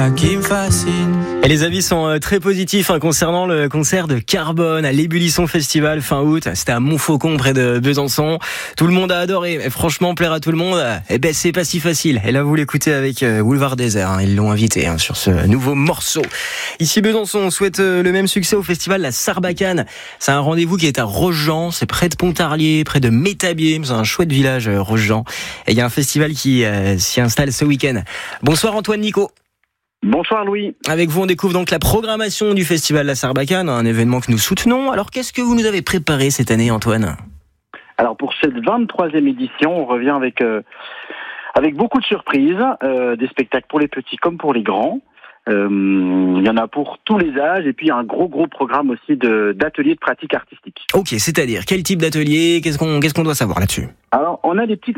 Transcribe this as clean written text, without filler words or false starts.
Qui me fascine. Et les avis sont très positifs concernant le concert de Carbone à l'Ébullition Festival fin août. C'était à Montfaucon près de Besançon. Tout le monde a adoré. Et franchement, plaire à tout le monde, c'est pas si facile. Et là, vous l'écoutez avec Boulevard Désert. Ils l'ont invité sur ce nouveau morceau. Ici Besançon, on souhaite le même succès au festival La Sarbacane. C'est un rendez-vous qui est à Rochejean. C'est près de Pontarlier, près de Métabier. C'est un chouette village, Rochejean. Et il y a un festival qui s'y installe ce week-end. Bonsoir Antoine Nico. Bonsoir Louis. Avec vous, on découvre donc la programmation du Festival La Sarbacane, un événement que nous soutenons. Alors, qu'est-ce que vous nous avez préparé cette année, Antoine ? Alors, pour cette 23e édition, on revient avec beaucoup de surprises, des spectacles pour les petits comme pour les grands. Il y en a pour tous les âges, et puis un gros programme aussi d'ateliers de pratique artistique. Ok, c'est-à-dire, quel type d'atelier ? Qu'est-ce qu'on doit savoir là-dessus ? Alors, on a des petites